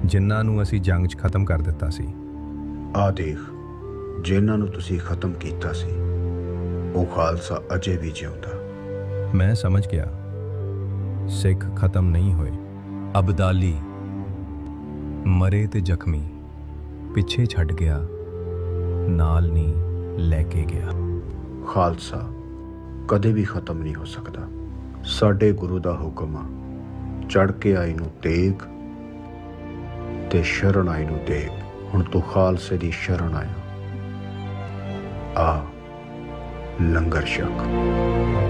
ਜਿਨ੍ਹਾਂ ਨੂੰ ਅਸੀਂ ਜੰਗ 'ਚ ਖਤਮ ਕਰ ਦਿੱਤਾ ਸੀ। ਆ ਦੇਖ, ਜਿਨ੍ਹਾਂ ਨੂੰ ਤੁਸੀਂ ਖਤਮ ਕੀਤਾ ਸੀ ਉਹ ਖਾਲਸਾ ਅਜੇ ਵੀ ਜਿਉਂਦਾ। ਮੈਂ ਸਮਝ ਗਿਆ, ਸਿੱਖ ਖਤਮ ਨਹੀਂ ਹੋਏ। ਅਬਦਾਲੀ ਮਰੇ ਤੇ ਜ਼ਖਮੀ ਪਿੱਛੇ ਛੱਡ ਗਿਆ, ਨਾਲ ਨਹੀਂ ਲੈ ਕੇ ਗਿਆ। ਖਾਲਸਾ ਕਦੇ ਵੀ ਖਤਮ ਨਹੀਂ ਹੋ ਸਕਦਾ। ਸਾਡੇ ਗੁਰੂ ਦਾ ਹੁਕਮ ਆ, ਚੜ ਕੇ ਆਈ ਨੂੰ ਤੇਗ ਤੇ ਸ਼ਰਨ ਆਈ ਨੂੰ ਤੇਗ। ਹੁਣ ਤੂੰ ਖਾਲਸੇ ਦੀ ਸ਼ਰਨ ਆਇਆ, ਆ ਲੰਗਰ ਛਕ।